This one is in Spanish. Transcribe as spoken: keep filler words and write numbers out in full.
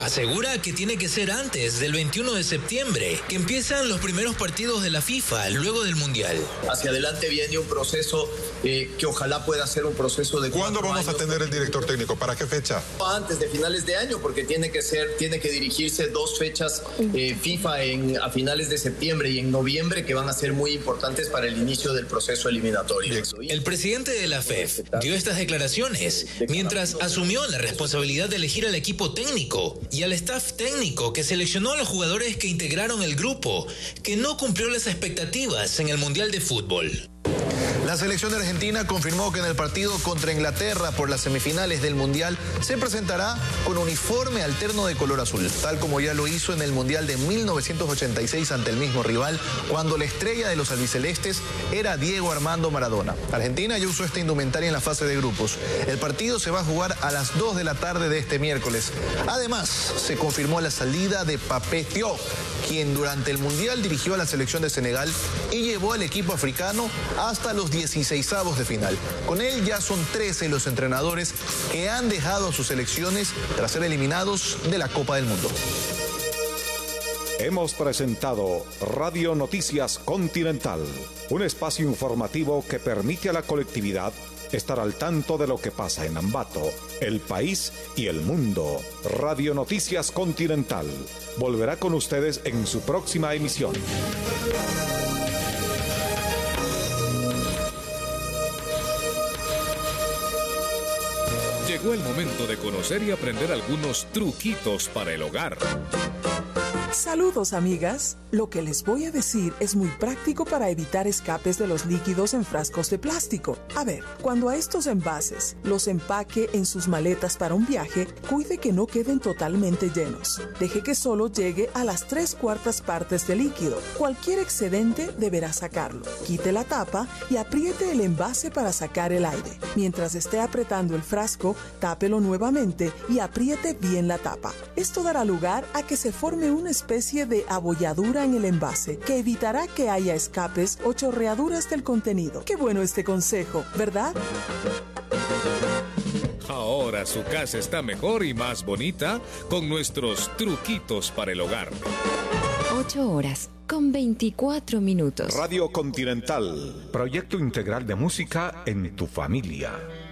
Asegura que tiene que ser antes del veintiuno de septiembre, que empiezan los primeros partidos de la FIFA luego del Mundial. Hacia adelante viene un proceso eh, que ojalá pueda ser un proceso de... ¿Cuándo vamos a tener el director técnico? ¿Para qué fecha? Antes de finales de año, porque tiene que ser, tiene que dirigirse dos fechas eh, FIFA en, a finales de septiembre y en noviembre, que van a ser muy importantes para el inicio del proceso eliminatorio. El presidente de la F E F dio estas declaraciones mientras asumió la responsabilidad de elegir al equipo técnico y al staff técnico que seleccionó a los jugadores que integraron el grupo, que no cumplió las expectativas en el Mundial de Fútbol. La selección de Argentina confirmó que en el partido contra Inglaterra por las semifinales del Mundial se presentará con uniforme alterno de color azul, tal como ya lo hizo en el Mundial de mil novecientos ochenta y seis ante el mismo rival, cuando la estrella de los albicelestes era Diego Armando Maradona. Argentina ya usó esta indumentaria en la fase de grupos. El partido se va a jugar a las dos de la tarde de este miércoles. Además, se confirmó la salida de Papé Thiaw, quien durante el Mundial dirigió a la selección de Senegal y llevó al equipo africano hasta los dieciseisavos de final. Con él ya son trece los entrenadores que han dejado a sus selecciones tras ser eliminados de la Copa del Mundo. Hemos presentado Radio Noticias Continental, un espacio informativo que permite a la colectividad estar al tanto de lo que pasa en Ambato, el país y el mundo. Radio Noticias Continental volverá con ustedes en su próxima emisión. Llegó el momento de conocer y aprender algunos truquitos para el hogar. Saludos, amigas. Lo que les voy a decir es muy práctico para evitar escapes de los líquidos en frascos de plástico. A ver, cuando a estos envases los empaque en sus maletas para un viaje, cuide que no queden totalmente llenos. Deje que solo llegue a las tres cuartas partes de líquido. Cualquier excedente deberá sacarlo. Quite la tapa y apriete el envase para sacar el aire. Mientras esté apretando el frasco, tápelo nuevamente y apriete bien la tapa. Esto dará lugar a que se forme una especie de abolladura en el envase, que evitará que haya escapes o chorreaduras del contenido. Qué bueno este consejo, ¿verdad? Ahora su casa está mejor y más bonita con nuestros truquitos para el hogar. ocho horas con veinticuatro minutos. Radio Continental. Proyecto integral de música en tu familia.